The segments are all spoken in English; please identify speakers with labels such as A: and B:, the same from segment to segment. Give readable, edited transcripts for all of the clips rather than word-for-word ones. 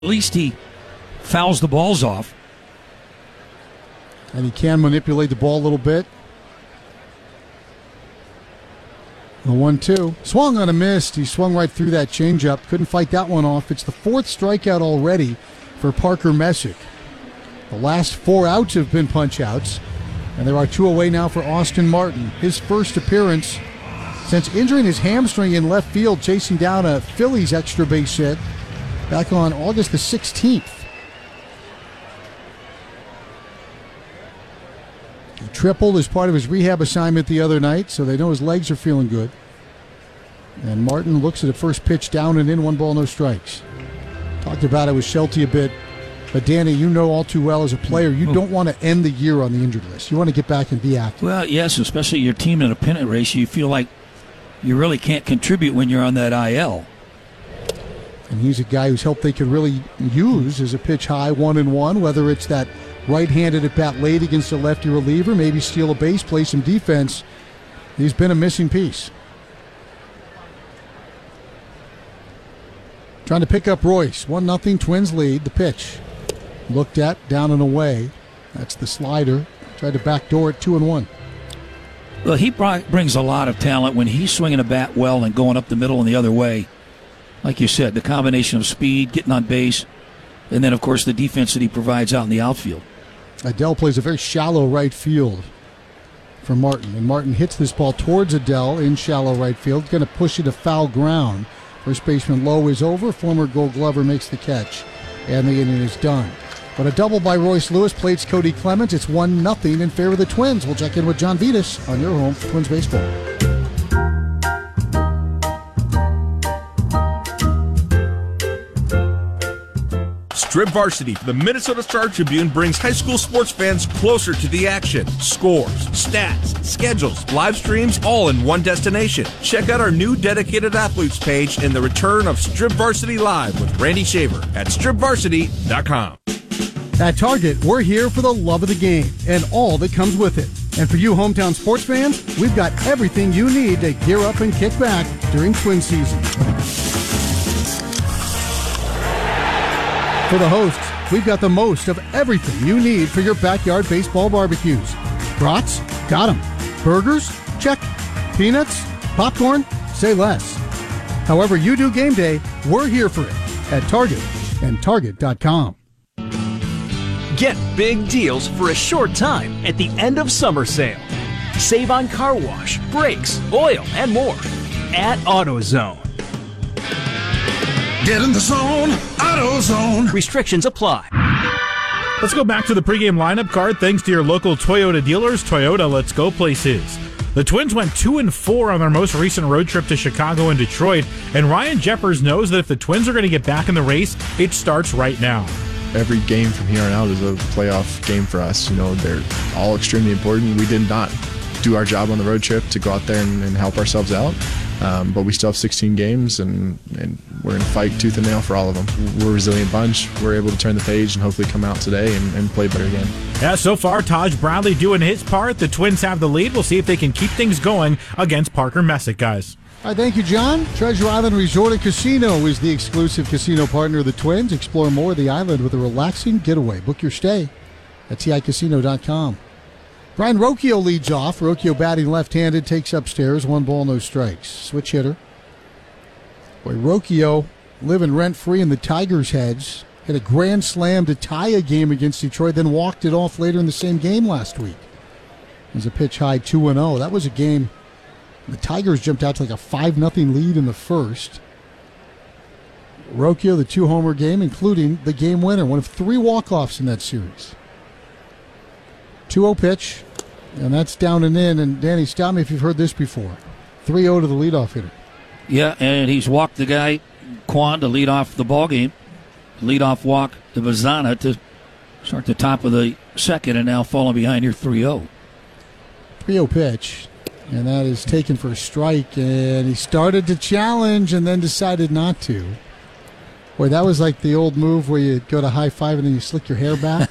A: least he fouls the balls off.
B: And he can manipulate the ball a little bit. The 1-2. Swung on a miss. He swung right through that changeup. Couldn't fight that one off. It's the fourth strikeout already for Parker Messick. The last 4 outs have been punch-outs. And there are 2 away now for Austin Martin. His first appearance since injuring his hamstring in left field, chasing down a Phillies extra base hit back on August the 16th. He tripled as part of his rehab assignment the other night, so they know his legs are feeling good. And Martin looks at the first pitch, down and in, 1 ball, no strikes. Talked about it with Shelty a bit. But, Danny, you know all too well as a player, you don't want to end the year on the injured list. You want to get back and be active.
A: Well, yes, especially your team in a pennant race. You feel like you really can't contribute when you're on that IL.
B: And he's a guy whose help they could really use as a pitch high 1-1, whether it's that right-handed at bat late against a lefty reliever, maybe steal a base, play some defense. He's been a missing piece. Trying to pick up Royce. 1-0 Twins lead. The pitch. Looked at, down and away. That's the slider. Tried to backdoor it, 2-1.
A: Well, he brings a lot of talent when he's swinging a bat well and going up the middle and the other way. Like you said, the combination of speed, getting on base, and then, of course, the defense that he provides out in the outfield.
B: Adele plays a very shallow right field for Martin. And Martin hits this ball towards Adele in shallow right field. Going to push it to foul ground. First baseman Lowe is over. Former Gold Glover makes the catch. And the inning is done. But a double by Royce Lewis plates Cody Clemens. It's 1-0 in favor of the Twins. We'll check in with John Vitas on your home for Twins baseball.
C: Strip Varsity for the Minnesota Star Tribune brings high school sports fans closer to the action. Scores, stats, schedules, live streams, all in one destination. Check out our new dedicated athletes page and the return of Strip Varsity Live with Randy Shaver at stripvarsity.com.
B: At Target, we're here for the love of the game and all that comes with it. And for you hometown sports fans, we've got everything you need to gear up and kick back during Twin season. For the hosts, we've got the most of everything you need for your backyard baseball barbecues. Brats? Got 'em. Burgers? Check. Peanuts? Popcorn? Say less. However you do game day, we're here for it at Target and Target.com.
D: Get big deals for a short time at the end of summer sale. Save on car wash, brakes, oil, and more at AutoZone.
E: Get in the zone, AutoZone.
D: Restrictions apply.
F: Let's go back to the pregame lineup card thanks to your local Toyota dealers. Toyota, let's go places. The Twins went 2-4 on their most recent road trip to Chicago and Detroit, and Ryan Jeffers knows that if the Twins are going to get back in the race, it starts right now.
G: Every game from here on out is a playoff game for us. You know, they're all extremely important. We did not do our job on the road trip to go out there and help ourselves out. But we still have 16 games, and we're going to fight tooth and nail for all of them. We're a resilient bunch. We're able to turn the page and hopefully come out today and play better again.
F: Yeah, so far, Taj Bradley doing his part. The Twins have the lead. We'll see if they can keep things going against Parker Messick, guys.
B: All right, thank you, John. Treasure Island Resort and Casino is the exclusive casino partner of the Twins. Explore more of the island with a relaxing getaway. Book your stay at TICasino.com. Brian Rocchio leads off. Rocchio batting left-handed, takes upstairs. 1 ball, no strikes. Switch hitter. Boy, Rocchio living rent-free in the Tigers' heads. Hit a grand slam to tie a game against Detroit, then walked it off later in the same game last week. It was a pitch high 2-0. That was a game. The Tigers jumped out to like a 5-0 lead in the first. Rocchio, the 2-homer game, including the game winner, one of 3 walk-offs in that series. 2-0 pitch, and that's down and in. And Danny, stop me if you've heard this before. 3-0 to the leadoff hitter.
A: Yeah, and he's walked the guy, Quan, to lead off the ball game. Leadoff walk to Vazana to start the top of the second, and now falling behind here 3-0.
B: 3-0 pitch. And that is taken for a strike, and he started to challenge and then decided not to. Boy, that was like the old move where you go to high five and then you slick your hair back.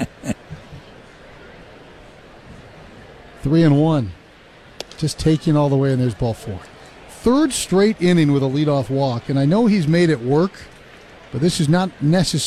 B: 3-1. Just taking all the way, and there's ball 4. Third straight inning with a leadoff walk, and I know he's made it work But this is not necessarily